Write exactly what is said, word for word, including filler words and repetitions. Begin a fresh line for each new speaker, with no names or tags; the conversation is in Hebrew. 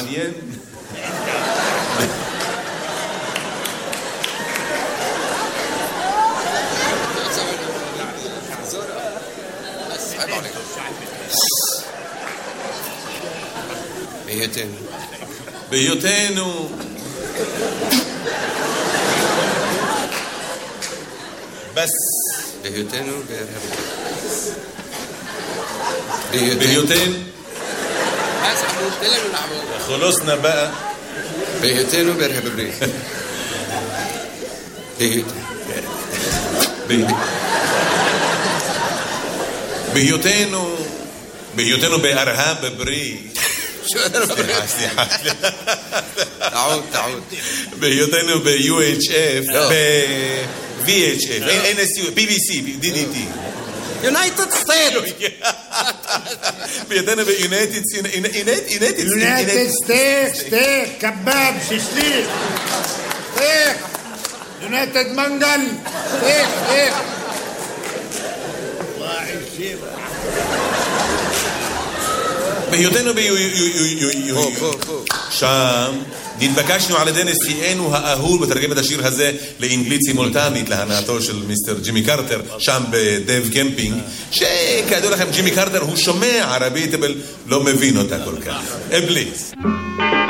מעניין.
בהיותנו.
בהיותנו. בס.
בהיותנו בהיותנו.
בהיותנו. خلصنا بقى.
בהיותנו בהיותנו.
בהיותנו. בהיותנו בארהב בבריא. סליחה, סליחה.
تعود تعود.
בהיותנו ב-U H F, ב-V H F, N S U, B B C, D D T.
United States.
בהיותנו ב-United United
United States, steak, kebab, shishlik, steak, United Mangal, steak, steak.
בהיותנו שם נתבקשנו על ידי נשיאנו האהוב לתרגם את השיר הזה לאנגלית סימולטנית להנאתו של מיסטר ג'ימי קרטר שם בדב קמפינג, שכידוע לכם ג'ימי קרטר הוא שומע ערבית אבל לא מבין אותה כל כך. בליז